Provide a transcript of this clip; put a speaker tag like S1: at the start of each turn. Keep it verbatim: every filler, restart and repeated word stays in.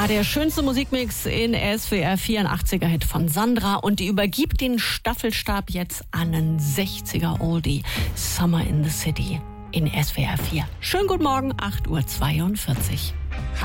S1: Ja, der schönste Musikmix in S W R vierundachtziger Hit von Sandra und die übergibt den Staffelstab jetzt an einen sechziger Oldie. Summer in the City in S W R vier. Schönen guten Morgen, acht Uhr zweiundvierzig.